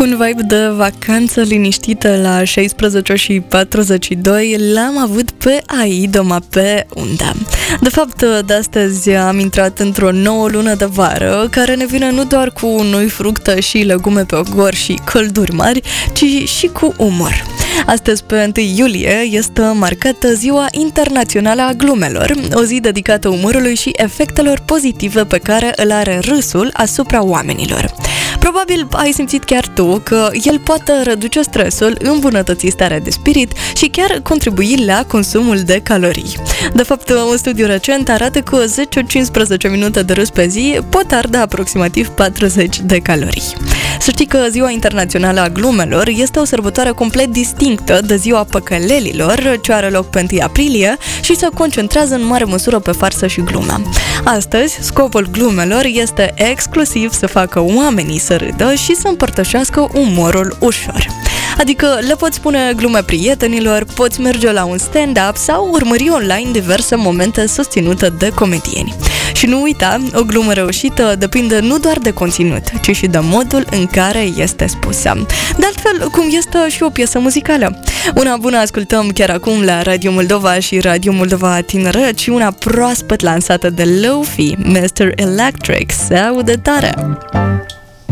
un vibe de vacanță liniștită la 16:42 l-am avut pe Aidoma pe undă. De fapt, de astăzi am intrat într-o nouă lună de vară, care ne vine nu doar cu noi fructe și legume pe ogor și călduri mari, ci și cu umor. Astăzi, pe 1 iulie, este marcată Ziua Internațională a Glumelor, o zi dedicată umorului și efectelor pozitive pe care îl are râsul asupra oamenilor. Probabil ai simțit chiar tu că el poate reduce stresul, îmbunătăți starea de spirit și chiar contribui la consumul de calorii. De fapt, un studiu recent arată că 10-15 minute de râs pe zi pot arde aproximativ 40 de calorii. Să știi că Ziua Internațională a Glumelor este o sărbătoare complet distinctă de Ziua Păcălelilor, ce are loc pe 1 aprilie și se concentrează în mare măsură pe farsă și glumă. Astăzi, scopul glumelor este exclusiv să facă oamenii să râdă și să împărtășească umorul ușor. Adică le poți spune glume prietenilor, poți merge la un stand-up sau urmări online diverse momente susținute de comedieni. Și nu uita, o glumă reușită depinde nu doar de conținut, ci și de modul în care este spusă. De altfel, cum este și o piesă muzicală. Una bună ascultăm chiar acum la Radio Moldova și Radio Moldova Tineret și una proaspăt lansată de Lo-Fi, Mr. Electric. Se aude tare!